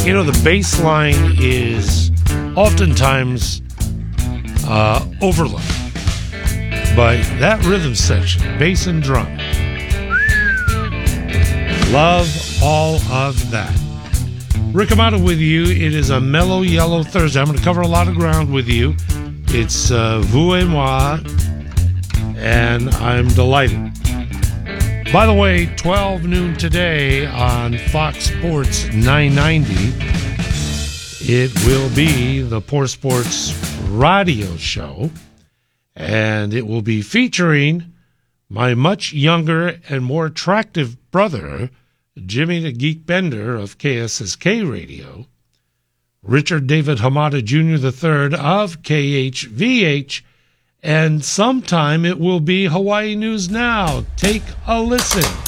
You know, the bass line is oftentimes overlooked. But that rhythm section, bass and drum, love all of that. Rick Amato with you. It is a Mellow Yellow Thursday. I'm going to cover a lot of ground with you. It's vous et moi, and I'm delighted. By the way, 12 noon today on Fox Sports 990, it will be the Poor Sports radio show, and it will be featuring my much younger and more attractive brother, Jimmy the Geek Bender of KSSK Radio, Richard David Hamada Jr. III of KHVH, and sometime it will be Hawaii News Now. Take a listen.